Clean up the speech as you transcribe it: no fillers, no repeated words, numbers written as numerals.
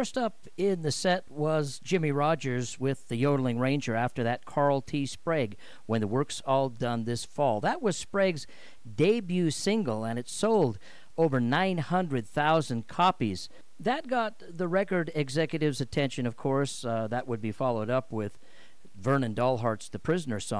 First up in the set was Jimmy Rogers with the Yodeling Ranger after that Carl T. Sprague, When the Work's All Done This Fall. That was Sprague's debut single, and it sold over 900,000 copies. That got the record executive's attention, of course. That would be followed up with Vernon Dalhart's The Prisoner song.